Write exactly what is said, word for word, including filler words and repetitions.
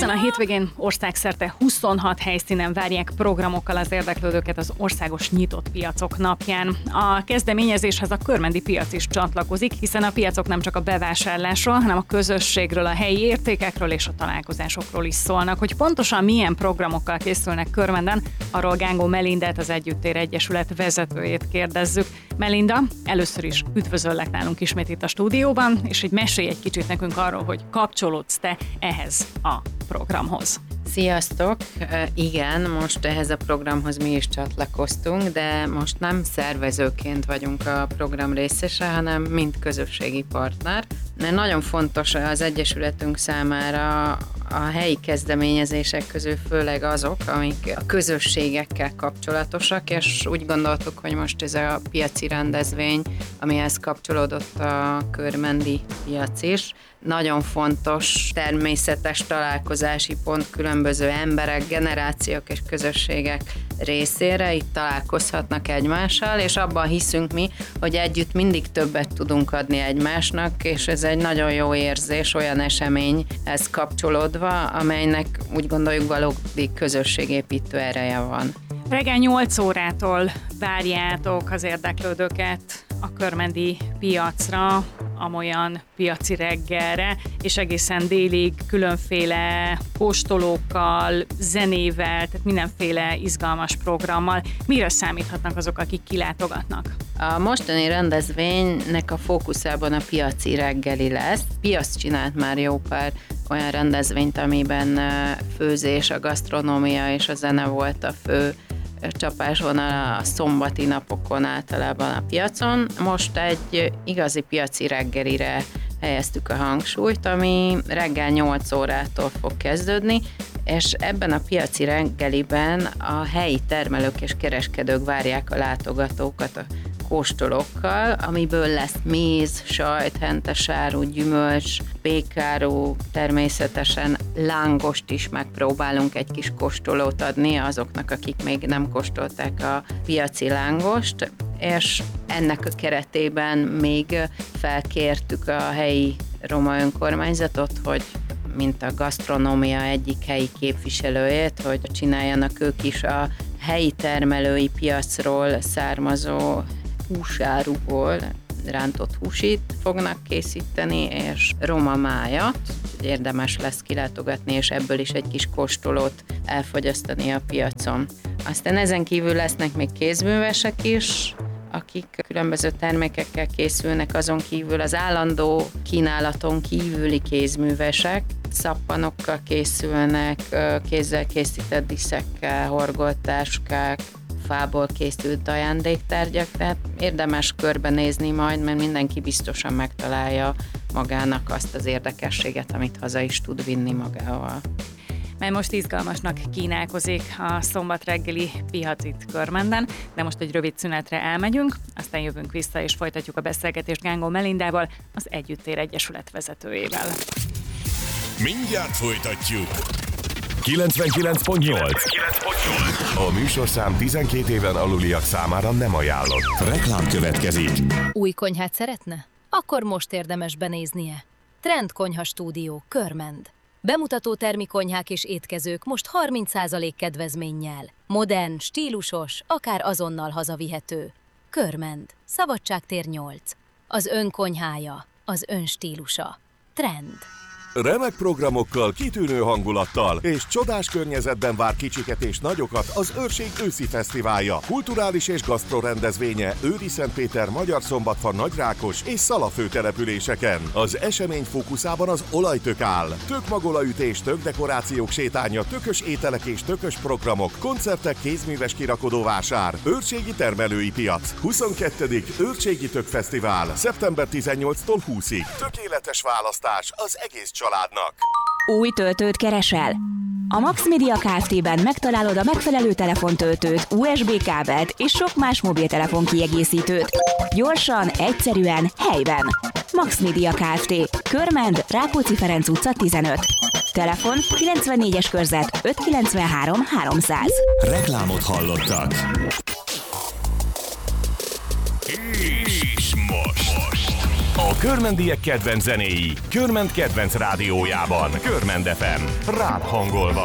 Ezen a hétvégén országszerte huszonhat helyszínen várják programokkal az érdeklődőket az országos nyitott piacok napján. A kezdeményezéshez a körmendi piac is csatlakozik, hiszen a piacok nem csak a bevásárlásról, hanem a közösségről, a helyi értékekről és a találkozásokról is szólnak. Hogy pontosan milyen programokkal készülnek Körmenden, arról Gángó Melindát, az Együttér Egyesület vezetőjét kérdezzük. Melinda, először is üdvözöllek nálunk ismét itt a stúdióban, és hogy mesélj egy kicsit nekünk arról, hogy kapcsolódsz te ehhez a programhoz. Sziasztok! Igen, most ehhez a programhoz mi is csatlakoztunk, de most nem szervezőként vagyunk a program részese, hanem mint közösségi partner. Mert nagyon fontos az Egyesületünk számára a helyi kezdeményezések közül főleg azok, amik a közösségekkel kapcsolatosak, és úgy gondoltuk, hogy most ez a piaci rendezvény, amihez kapcsolódott a körmendi piac is, nagyon fontos természetes találkozási pont különböző emberek, generációk és közösségek részére. Itt találkozhatnak egymással, és abban hiszünk mi, hogy együtt mindig többet tudunk adni egymásnak, és ez egy nagyon jó érzés olyan eseményhez kapcsolódva, amelynek úgy gondoljuk valódi közösségépítő ereje van. Reggel nyolc órától várjátok az érdeklődőket a körmendi piacra, amolyan piaci reggelre, és egészen délig különféle kóstolókkal, zenével, tehát mindenféle izgalmas programmal. Mire számíthatnak azok, akik kilátogatnak? A mostani rendezvénynek a fókuszában a piaci reggeli lesz. Piac csinált már jó pár olyan rendezvényt, amiben főzés, a gasztronómia és a zene volt a fő csapásvonal a szombati napokon általában a piacon. Most egy igazi piaci reggelire helyeztük a hangsúlyt, ami reggel nyolc órától fog kezdődni, és ebben a piaci reggeliben a helyi termelők és kereskedők várják a látogatókat a kóstolókkal, amiből lesz méz, sajt, hentesáru, gyümölcs, pékáru, természetesen lángost is megpróbálunk egy kis kóstolót adni azoknak, akik még nem kóstolták a piaci lángost, és ennek a keretében még felkértük a helyi roma önkormányzatot, hogy mint a gasztronómia egyik helyi képviselőjét, hogy csináljanak ők is a helyi termelői piacról származó húsáruból rántott húsit fognak készíteni, és roma májat, érdemes lesz kilátogatni, és ebből is egy kis kóstolót elfogyasztani a piacon. Aztán ezen kívül lesznek még kézművesek is, akik különböző termékekkel készülnek, azon kívül az állandó kínálaton kívüli kézművesek, szappanokkal készülnek, kézzel készített diszekkel, horgoltáskák, fából készült ajándéktárgyak, tehát érdemes körbenézni majd, mert mindenki biztosan megtalálja magának azt az érdekességet, amit haza is tud vinni magával. Mert most izgalmasnak kínálkozik a szombat reggeli piac itt Körmenden, de most egy rövid szünetre elmegyünk, aztán jövünk vissza és folytatjuk a beszélgetést Gángó Melindával, az Együttér Egyesület vezetőjével. Mindjárt folytatjuk! kilencvenkilenc pont nyolc A műsorszám tizenkét éven aluliak számára nem ajánlott. Reklám következik. Új konyhát szeretne? Akkor most érdemes benéznie. Trend Konyha Stúdió, Körmend. Bemutató termikonyhák és étkezők most harminc százalék kedvezménnyel. Modern, stílusos, akár azonnal hazavihető. Körmend. Szabadságtér nyolc. Az ön konyhája, az ön stílusa. Trend. Remek programokkal, kitűnő hangulattal és csodás környezetben vár kicsiket és nagyokat az Őrség őszi fesztiválja. Kulturális és gasztro rendezvénye Őriszentpéter, Magyarszombatfan, Nagyrákos és Szala főtelepüléseken. Az esemény fókuszában az olajtök áll. Tökmagolaütés, tökdekorációk sétánya, tökös ételek és tökös programok, koncertek, kézműves kirakodóvásár, Őrségi termelői piac. huszonkettedik Őrségi Tökfesztivál. szeptember tizennyolcadikától húszadikáig. Tökéletes választás az egész családnak. Új töltőt keresel? A Max Media Kft-ben megtalálod a megfelelő telefontöltőt, u es bé kábelt és sok más mobiltelefon kiegészítőt. Gyorsan, egyszerűen, helyben. Max Media Kft. Körmend, Rákóczi Ferenc utca tizenöt. Telefon kilencvennégyes körzet ötszázkilencvenhárom háromszáz. Reklámot hallottak. És most. most. A körmendiek kedvenc zenéi Körmend kedvenc rádiójában. Körmend ef em. Rád hangolva.